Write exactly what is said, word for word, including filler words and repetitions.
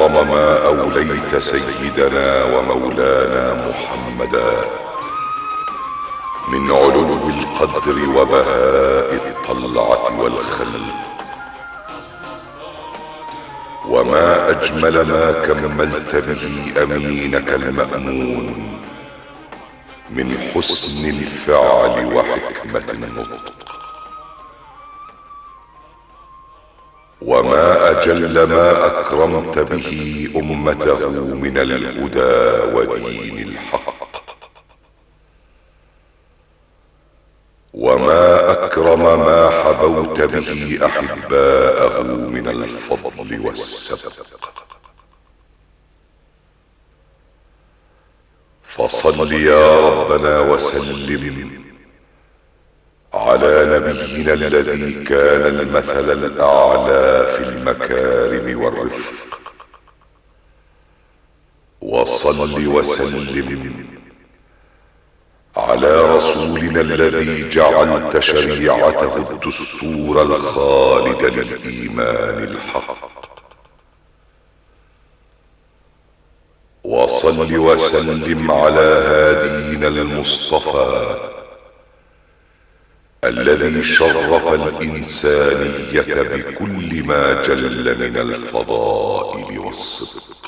أعظم ما أوليت سيدنا ومولانا محمدا من علو القدر وبهاء الطلعة والخلق، وما أجمل ما كملت به أمينك المأمون من حسن الفعل وحكمة النطق، وما أجل ما أكرمت به أمته من الهدى ودين الحق، وما أكرم ما حبوت به أحباءه من الفضل والسبق. فصل يا ربنا وسلم على نبينا الذي كان المثل الأعلى في المكارم والرفق، وصل وسلم على رسولنا الذي جعلت شريعته الدستور الخالد للإيمان الحق، وصل وسلم على هادينا المصطفى الذي شرف الإنسانية بكل ما جل من الفضائل والصدق.